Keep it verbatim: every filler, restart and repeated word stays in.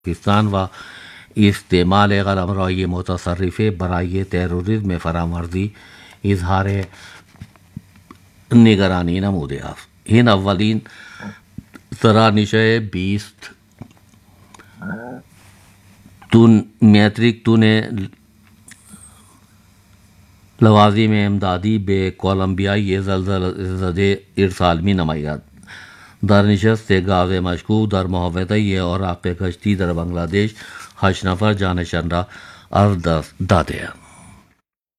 पाकिस्तान व इस्तेमाल कलमराई मुतसर्रिफ बराए टेररिज्म फरामर्जी इजहार निगरानी नमूद इन अव्वलीन सरानिश बीस्ट तुन मैत्रिक तुने लवाजी में इमदादी बे कोलम्बियाई ये जल्जले इरसालमी नमायात दर नशस्त से गावे मशकूक दर मोहब्बत ये और आके कश्ती दर बांग्लादेश हश नफर जान शनरा अर्द दादे